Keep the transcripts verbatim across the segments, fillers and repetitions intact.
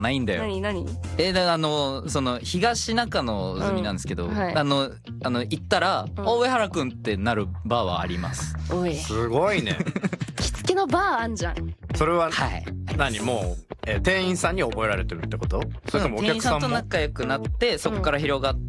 ないんだよ。 何何？ えだからあのその東中野済みなんですけど、 うんはい、 あのあの行ったら、うん、お上原くんってなるバーはあります。 おいすごいね。 着付けのバーあんじゃん。 それは、 はい、 何もう、えー、店員さんに覚えられてるってこと？それともお客さんも、 店員さんと仲良くなってそこから広がって、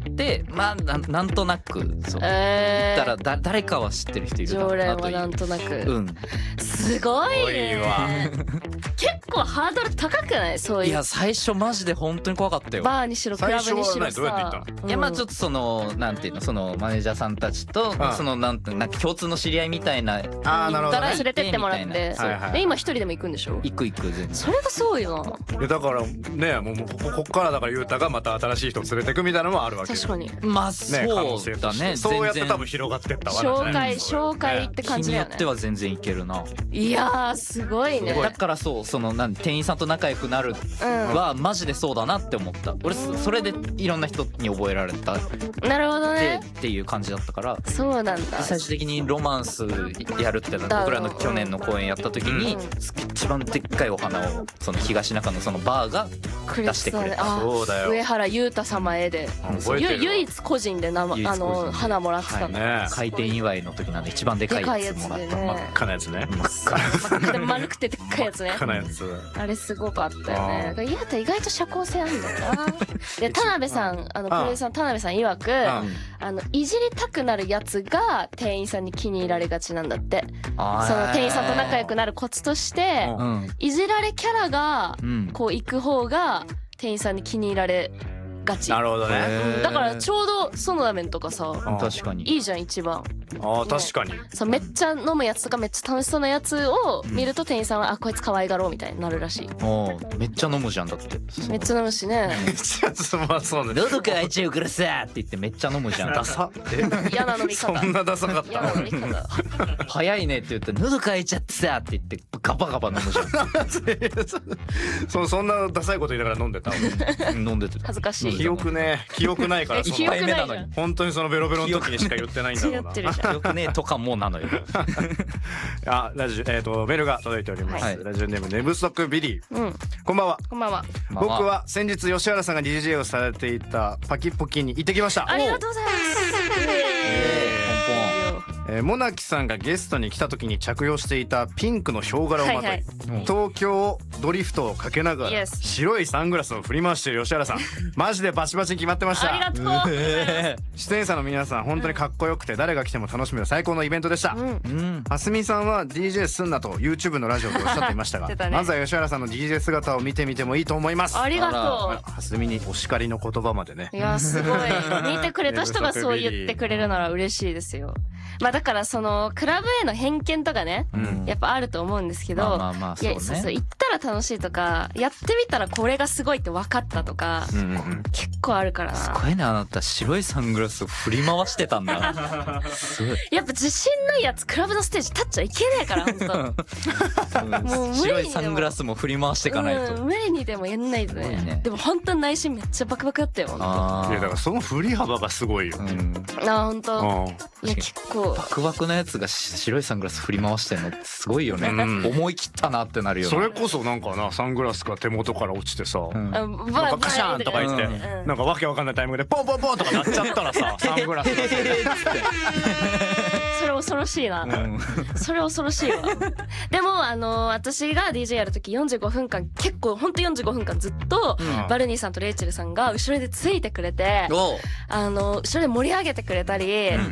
うん、まあ な, なんとなくそう、 えー、 行ったらだ誰かは知ってる人いるかな常連はなんとなく、 うん、 すごいね。結構ハードル高くない？そういう。 いや最初マジで本当に怖かったよ。 バーにしろクラブにしろさ。 どうやって行ったの？ うん、いやまあちょっとそのなんていうのそのマネージャーさんたちと、うん、そのなんてなんか共通の知り合いみたいな、 あーなるほどね、 連れてってもらって、 はいはい、 で今一人でも行くんでしょ？ 行く行く全然。 それがすごいな。 いやだからねもうここっからだからゆうたがまた新しい人を連れてくみたいなのもあるわけ。 確かに。 まあそうだね。 そうやって多分広がってったわ。 紹介紹介って感じだよね。 日によっては全然いけるな。 いやーすごいね。 だからそうそのなん店員さんと仲良くなるはマジでそうだなって思った。俺それでいろんな人に覚えられた。 なるほどね。 っていう感じだったから。 そうなんだ。 最終的にロマンスやるってなって僕らの去年の公演やった時に、うん、一番でっかいお花をその東中野そのバーが出してくれた。 そうだよ。 上原裕太様へで、うん、唯一個人でなあの花もらってたんだ、 はいね、開店祝いの時なんで一番でかいやつもらった。 ね、 真っ赤なやつね。 真っ赤でも丸くてでっかいやつね。 真っ赤なやつ。 あれすごかったよね。裕太意外と社交性あるんだよな。で田辺さんあのプロデューサーの田辺さん曰くあのいじりたくなるやつが店員さんに気に入られがちなんだって。その店員さんと仲良くなるコツとして、うん、いじられキャラがこう行く方が店員さんに気に入られガチ。 なるほどね。 だからちょうどソノラメンとかさ、 確かにいいじゃん一番。 ああ確かに、ね、 そうめっちゃ飲むやつとかめっちゃ楽しそうなやつを見ると店員さんは、うん、あこいつ可愛がろうみたいになるらしい。 おめっちゃ飲むじゃんだって。 めっちゃ飲むしね。 めっちゃうまそうね。 喉乾いちゃうからさって言ってめっちゃ飲むじゃん。 ダサ。 嫌な飲み方。 そんなダサかった。 嫌な飲み方。 早いねって言って喉乾いちゃってさって言ってガバガバ飲むじゃん。 そそんなダサいこと言いながら飲んでた。 飲んでて恥ずかしい。 記憶ね記憶ないから。 一杯目なのに。 本当にそのベロベロの時にしか言ってないんだろうな。 記憶ねとかもなのよ。 あラジえっとメールが届いております。はい、ラジオネーム寝不足ビリー。うん、こんばんは。 こんばんは。 僕は先日吉原さんが ディージェー をされていたパキポキに行ってきました。 ありがとうございます。 えー、モナキさんがゲストに来た時に着用していたピンクのヒョウ柄をまとい、はいはい、東京ドリフトをかけながら白いサングラスを振り回している吉原さんマジでバチバチに決まってました。 ありがとう。 出演者の皆さん本当にかっこよくて誰が来ても楽しめる最高のイベントでした。うん、はすみさんは ディージェー すんなと YouTube のラジオでおっしゃっていましたが、ね、まずは吉原さんの ディージェー 姿を見てみてもいいと思います。 ありがとう。 はすみにお叱りの言葉までね。 いやすごい見てくれた人がそう言ってくれるなら嬉しいですよ。まあだからそのクラブへの偏見とかね、うん、やっぱあると思うんですけど、 まあまあまあそうね、いやそうそう行ったら楽しいとかやってみたらこれがすごいって分かったとか、うんうん、結構あるからな。 すごいねあなた白いサングラスを振り回してたんだ。すごい。 やっぱ自信ないやつクラブのステージ立っちゃいけないから本当。もう無理にでも白いサングラスも振り回していかないと、 うん、無理にでもやんないと ね, ねでも本当に内心めっちゃバクバクだったよ。 あいやだからその振り幅がすごいよ、うん、 あ本当。いや結構バクバクなやつが白いサングラス振り回してんのってすごいよね、うん、思い切ったなってなるよね。 それこそなんかなサングラスが手元から落ちてさ、うん、なんかカシャーンとか言って、うん、なんかわけわかんないタイミングでポンポンポンとかなっちゃったらさサングラスがそれ恐ろしいな、うん、それ恐ろしいわ。でもあの私が ディージェー やる時よんじゅうごふんかん結構ほんとよんじゅうごふんかんずっと、うん、バルニーさんとレイチェルさんが後ろでついてくれて、あの後ろで盛り上げてくれたり、うんうんうん、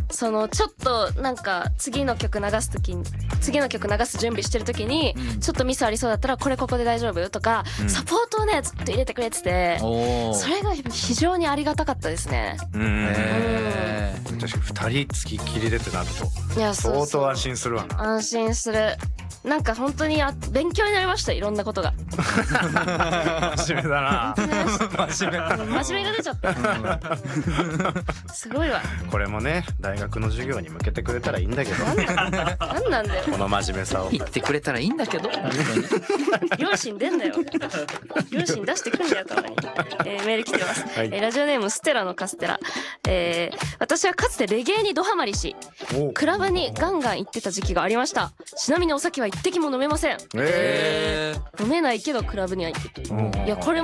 そのちょっとなんか次の曲流す時に次の曲流す準備してる時に、うん、ちょっとミスありそうだったらこれここで大丈夫とか、うん、サポートをねずっと入れてくれてて、それが非常にありがたかったですね。うん、 へー、確かにふたりつきっきりでってなるといや相当安心するわな。 安心する。なんか本当にあ勉強になりました。いろんなことが真面目だな。 真面目真面目が出ちゃった、うん、すごいわ。 これもね大学の授業に向けてくれたらいいんだけどなんなんだよこの真面目さを言ってくれたらいいんだけど両親出んだよ両親出してくんだよたまに、えー、メール来てます、はい、えー、ラジオネームステラのカステラ、えー、私はかつてレゲエにドハマりしクラブにガンガン行ってた時期がありました。ちなみにお酒は一滴も飲めません。えー、飲めないけどクラブには行くと。いやこれ